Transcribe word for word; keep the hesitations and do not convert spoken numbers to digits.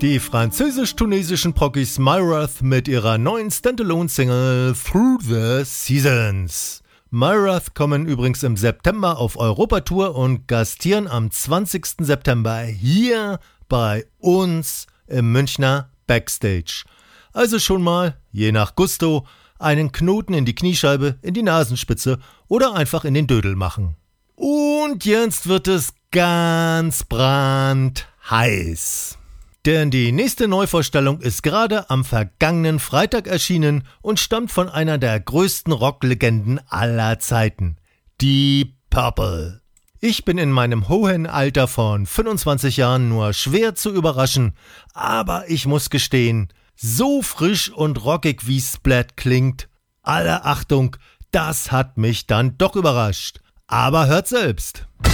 Die französisch-tunesischen Proggies Myrath mit ihrer neuen Standalone-Single Through the Seasons. Myrath kommen übrigens im September auf Europatour und gastieren am zwanzigsten September hier bei uns im Münchner Backstage. Also schon mal, je nach Gusto, einen Knoten in die Kniescheibe, in die Nasenspitze oder einfach in den Dödel machen. Und jetzt wird es ganz brandheiß. Denn die nächste Neuvorstellung ist gerade am vergangenen Freitag erschienen und stammt von einer der größten Rocklegenden aller Zeiten, Deep Purple. Ich bin in meinem hohen Alter von fünfundzwanzig Jahren nur schwer zu überraschen, aber ich muss gestehen, so frisch und rockig wie Splat klingt, aller Achtung, das hat mich dann doch überrascht. Aber hört selbst.